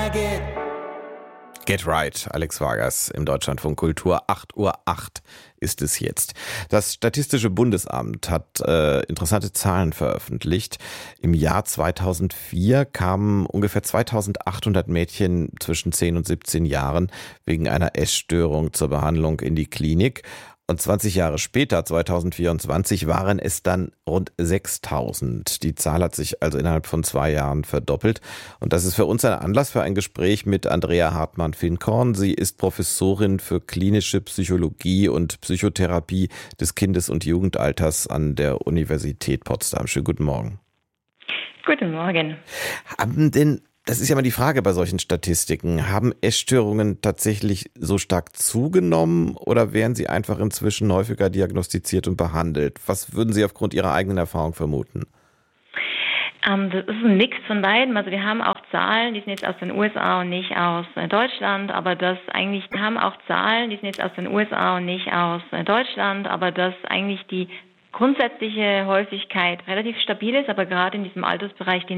Get Right, Alex Vargas im Deutschlandfunk Kultur. 8:08 Uhr ist es jetzt. Das Statistische Bundesamt hat interessante Zahlen veröffentlicht. Im Jahr 2004 kamen ungefähr 2800 Mädchen zwischen 10 und 17 Jahren wegen einer Essstörung zur Behandlung in die Klinik. Und 20 Jahre später, 2024, waren es dann rund 6000. Die Zahl hat sich also innerhalb von 2 Jahren verdoppelt. Und das ist für uns ein Anlass für ein Gespräch mit Andrea Hartmann-Finkorn. Sie ist Professorin für klinische Psychologie und Psychotherapie des Kindes- und Jugendalters an der Universität Potsdam. Schönen guten Morgen. Guten Morgen. Das ist ja mal die Frage bei solchen Statistiken. Haben Essstörungen tatsächlich so stark zugenommen oder werden sie einfach inzwischen häufiger diagnostiziert und behandelt? Was würden Sie aufgrund Ihrer eigenen Erfahrung vermuten? Das ist ein Mix von beiden. Also wir haben auch Zahlen, die sind jetzt aus den USA und nicht aus Deutschland, aber dass eigentlich die grundsätzliche Häufigkeit relativ stabil ist, aber gerade in diesem Altersbereich die